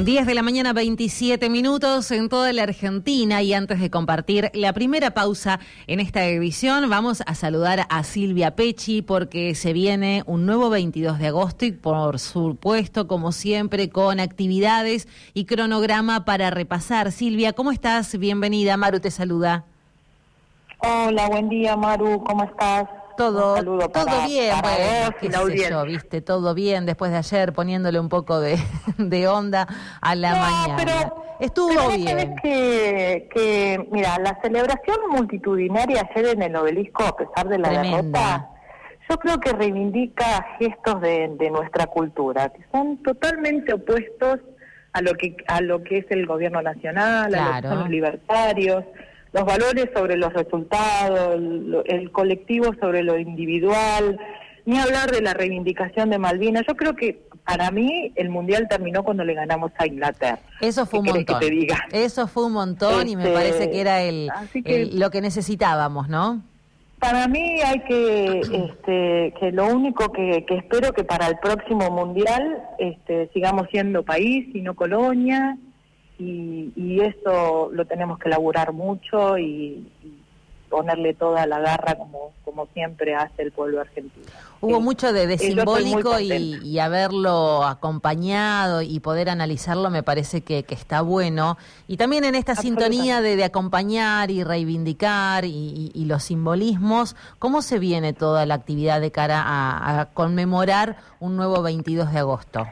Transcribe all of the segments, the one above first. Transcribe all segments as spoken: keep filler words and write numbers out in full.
diez de la mañana, veintisiete minutos en toda la Argentina, y antes de compartir la primera pausa en esta edición, vamos a saludar a Silvia Pecci porque se viene un nuevo veintidós de agosto y por supuesto, como siempre, con actividades y cronograma para repasar. Silvia, ¿cómo estás? Bienvenida. Maru te saluda. Hola, buen día, Maru, ¿cómo estás? Todo, todo para, bien, para bueno, vos qué y la sé yo, viste, todo bien después de ayer poniéndole un poco de, de onda a la no, mañana. Pero, Estuvo pero bien. Que, que, mira, la celebración multitudinaria ayer en el obelisco, a pesar de la Tremenda. derrota, yo creo que reivindica gestos de, de nuestra cultura, que son totalmente opuestos a lo que a lo que es el gobierno nacional, Claro. a lo que son los libertarios. Los valores sobre los resultados, el, el colectivo sobre lo individual, ni hablar de la reivindicación de Malvinas. Yo creo que para mí el Mundial terminó cuando le ganamos a Inglaterra. Eso fue un montón. Que te diga? Eso fue un montón este, y me parece que era el, que, el lo que necesitábamos, ¿no? Para mí hay que, este, que lo único que, que espero que para el próximo Mundial este, sigamos siendo país y no colonia. Y, y eso lo tenemos que laburar mucho y, y ponerle toda la garra como como siempre hace el pueblo argentino. Hubo eh, mucho de, de simbólico y, y haberlo acompañado y poder analizarlo me parece que, que está bueno. Y también en esta sintonía de, de acompañar y reivindicar y, y, y los simbolismos, ¿cómo se viene toda la actividad de cara a, a conmemorar un nuevo veintidós de agosto?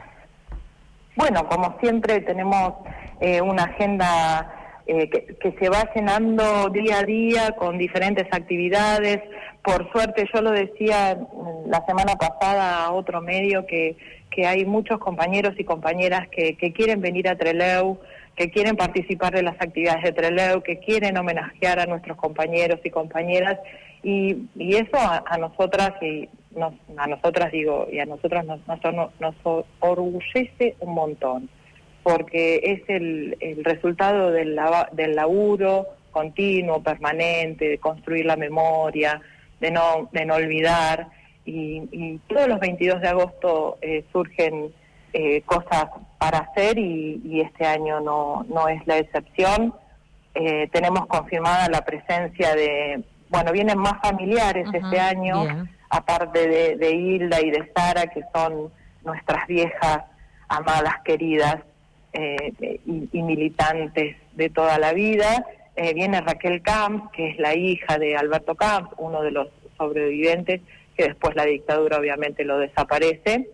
Bueno, como siempre tenemos eh, una agenda eh, que, que se va llenando día a día con diferentes actividades. Por suerte, yo lo decía la semana pasada a otro medio, que, que hay muchos compañeros y compañeras que, que quieren venir a Trelew, que quieren participar de las actividades de Trelew, que quieren homenajear a nuestros compañeros y compañeras, y, y eso a, a nosotras y nos, a nosotras digo y a nosotras nos, nos, nos orgullece un montón, porque es el, el resultado del, del laburo continuo, permanente, de construir la memoria, de no de no olvidar, y, y todos los veintidós de agosto eh, surgen eh, cosas para hacer y, y este año no no es la excepción. Eh, tenemos confirmada la presencia de, bueno, vienen más familiares uh-huh, este año, bien. aparte de, de Hilda y de Sara, que son nuestras viejas, amadas, queridas eh, y, y militantes de toda la vida. Eh, viene Raquel Camps, que es la hija de Alberto Camps, uno de los sobrevivientes, que después la dictadura obviamente lo desaparece.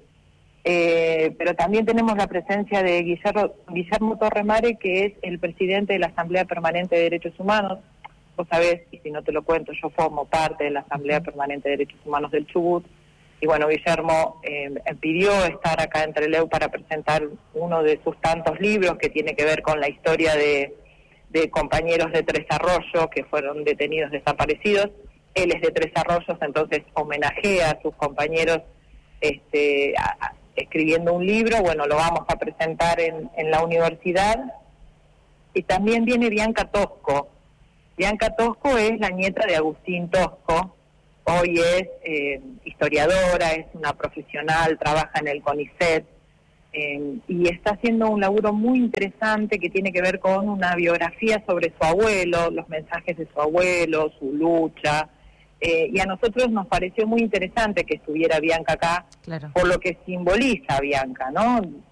Eh, pero también tenemos la presencia de Guillermo, Guillermo Torremare, que es el presidente de la Asamblea Permanente de Derechos Humanos. Vos sabés, y si no te lo cuento, yo formo parte de la Asamblea Permanente de Derechos Humanos del Chubut, y bueno, Guillermo eh, pidió estar acá en Trelew para presentar uno de sus tantos libros que tiene que ver con la historia de, de compañeros de Tres Arroyos que fueron detenidos desaparecidos. Él es de Tres Arroyos, entonces homenajea a sus compañeros este, a, a, escribiendo un libro. Bueno, lo vamos a presentar en, en la universidad. Y también viene Bianca Tosco. Bianca Tosco es la nieta de Agustín Tosco. Hoy es eh, historiadora, es una profesional, trabaja en el CONICET eh, y está haciendo un laburo muy interesante que tiene que ver con una biografía sobre su abuelo, los mensajes de su abuelo, su lucha. Eh, y a nosotros nos pareció muy interesante que estuviera Bianca acá, claro. por lo que simboliza Bianca, ¿no?